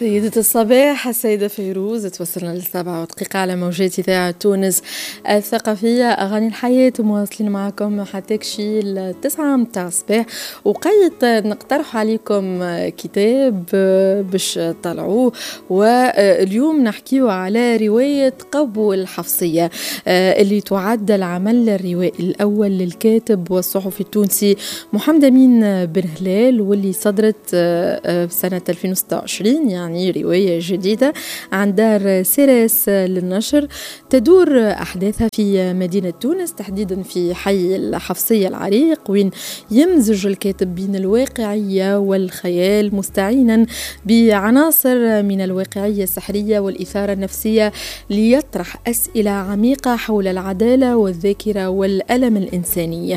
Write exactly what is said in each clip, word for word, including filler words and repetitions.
سيدة الصباح السيدة فيروز، توصلنا لسبعة دقيقة على موجات إذاعة تونس الثقافية. أغاني الحياة مواصلين معكم حتى كشي التسعة متاع الصباح، وقيت نقترح عليكم كتاب باش طلعوه، واليوم نحكيو على رواية قبو الحفصية اللي تعد العمل الروائي الأول للكاتب والصحفي التونسي محمد أمين بن هلال، واللي صدرت سنة ألفين وستة وعشرين، يعني رواية جديدة عن دار سيريس للنشر. تدور أحداثها في مدينة تونس، تحديدا في حي الحفصية العريق، وين يمزج الكاتب بين الواقعية والخيال، مستعينا بعناصر من الواقعية السحرية والإثارة النفسية، ليطرح أسئلة عميقة حول العدالة والذاكرة والألم الإنساني.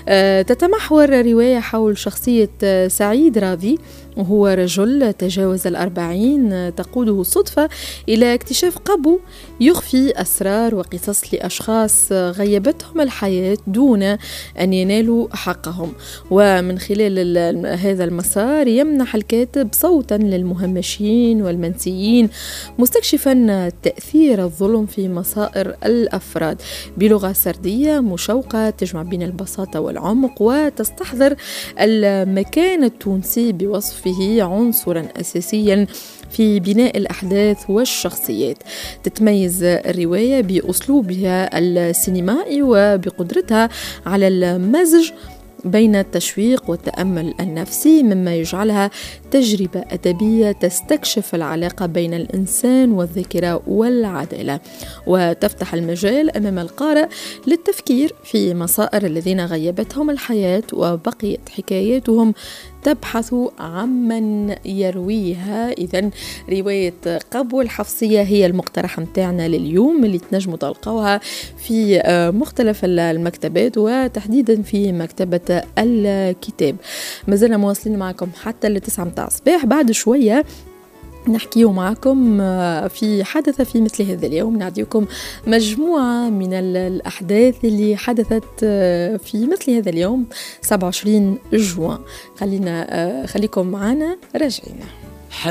تتمحور رواية حول شخصية سعيد راضي، وهو رجل تجاوز الأربعين، تقوده صدفة إلى اكتشاف قبو يخفي أسرار وقصص لأشخاص غيبتهم الحياة دون أن ينالوا حقهم. ومن خلال هذا المسار يمنح الكاتب صوتا للمهمشين والمنسيين، مستكشفا تأثير الظلم في مصائر الأفراد بلغة سردية مشوقة تجمع بين البساطة والعمق، وتستحضر المكان التونسي بوصفه عنصرا أساسيا في بناء الأحداث والشخصيات. تتميز الرواية بأسلوبها السينمائي وبقدرتها على المزج بين التشويق والتأمل النفسي، مما يجعلها تجربة أدبية تستكشف العلاقة بين الإنسان والذاكرة والعدالة، وتفتح المجال أمام القارئ للتفكير في مصائر الذين غيبتهم الحياة وبقيت حكاياتهم تبحث عمن يرويها. إذن رواية قبو الحفصية هي المقترح متاعنا لليوم، اللي تنجموا تلقوها في مختلف المكتبات وتحديدا في مكتبة الكتاب. ما زلنا مواصلين معكم حتى لتسعة متاع الصباح. بعد شوية نحكيه معكم في حدث في مثل هذا اليوم، نعطيكم مجموعة من الأحداث اللي حدثت في مثل هذا اليوم سبعة وعشرين جوان. خلينا خليكم معنا راجعين.